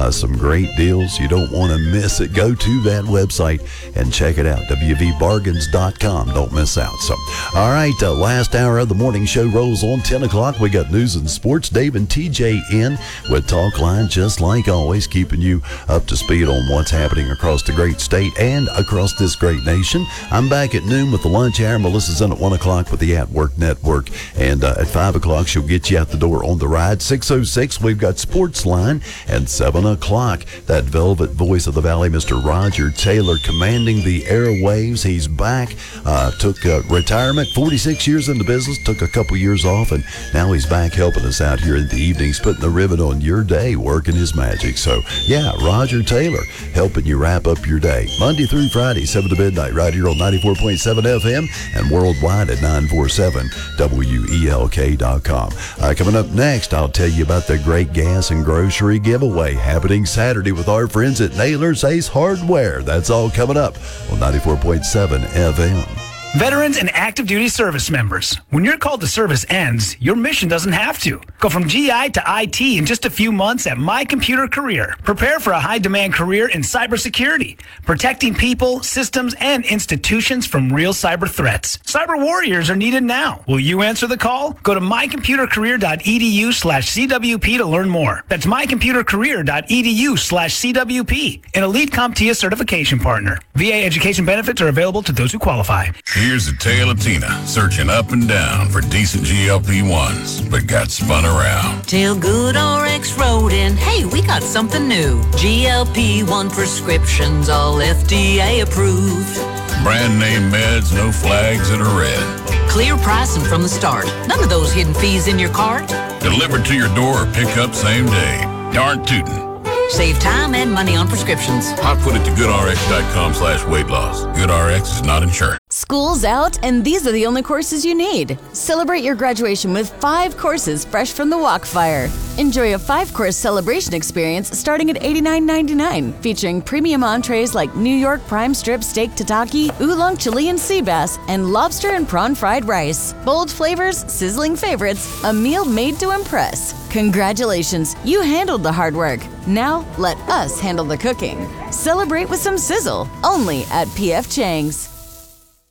Some great deals. You don't want to miss it. Go to that website and check it out, wvbargains.com. Don't miss out. So, all right, last hour of the morning show rolls on 10 o'clock. We got news and sports. Dave and TJ in with Talk Line, just like always, keeping you up to speed on what's happening across the great state and across this great nation. I'm back at noon with the lunch hour. Melissa's in at 1 o'clock with the At Work Network. And at 5 o'clock, she'll get you out the door on the ride. 6:06, we've got Sports Line. And 7 o'clock, that velvet voice of the Valley, Mr. Roger Taylor, commanding the airwaves. He's back. Took retirement, 46 years in the business, took a couple years off, and now he's back helping us out here in the evenings, putting the ribbon on your day, working his magic. So, yeah, Roger Taylor helping you wrap up your day. Monday through Friday, 7 to midnight, right here on 94.7 FM and worldwide at 947WELK.com. Coming up next, I'll tell you about the great gas and grocery giveaway happening Saturday with our friends at Naylor's Ace Hardware. That's all coming up on 94.7 FM. Veterans and active duty service members, when your call to service ends, your mission doesn't have to. Go from GI to IT in just a few months at My Computer Career. Prepare for a high-demand career in cybersecurity, protecting people, systems, and institutions from real cyber threats. Cyber warriors are needed now. Will you answer the call? Go to mycomputercareer.edu/CWP to learn more. That's mycomputercareer.edu/CWP, an elite CompTIA certification partner. VA education benefits are available to those who qualify. Here's the tale of Tina, searching up and down for decent GLP-1s, but got spun around. Till Good RX wrote in, hey, we got something new. GLP-1 prescriptions, all FDA approved. Brand name meds, no flags that are red. Clear pricing from the start. None of those hidden fees in your cart. Delivered to your door or pick up same day. Darn tootin'. Save time and money on prescriptions. I'll put it to goodrx.com/weight loss. GoodRx is not insured. School's out, and these are the only courses you need. Celebrate your graduation with 5 courses fresh from the Walkfire. Enjoy a 5-course celebration experience starting at $89.99, featuring premium entrees like New York prime strip steak tataki, oolong Chilean sea bass, and lobster and prawn fried rice. Bold flavors, sizzling favorites, a meal made to impress. Congratulations, you handled the hard work. Now, let us handle the cooking. Celebrate with some sizzle, only at P.F. Chang's.